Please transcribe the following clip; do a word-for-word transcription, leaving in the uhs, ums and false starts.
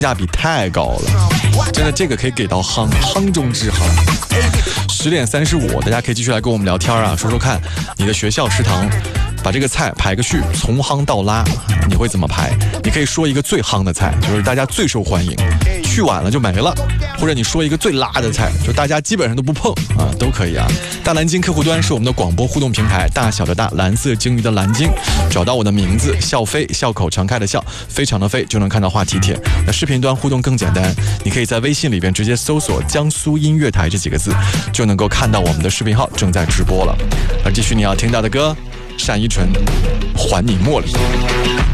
价比太高了，真的这个可以给到夯，夯中之夯。十点三十五，大家可以继续来跟我们聊天啊，说说看你的学校食堂把这个菜排个序，从夯到拉，你会怎么排？你可以说一个最夯的菜，就是大家最受欢迎，去晚了就没了，或者你说一个最拉的菜，就大家基本上都不碰啊，都可以啊。大蓝鲸客户端是我们的广播互动平台，大小的大，蓝色鲸鱼的蓝鲸，找到我的名字笑飞，笑口常开的笑，非常的飞，就能看到话题帖。那视频端互动更简单，你可以在微信里边直接搜索江苏音乐台这几个字，就能够看到我们的视频号正在直播了。而继续你要听到的歌，单依纯，还你茉莉。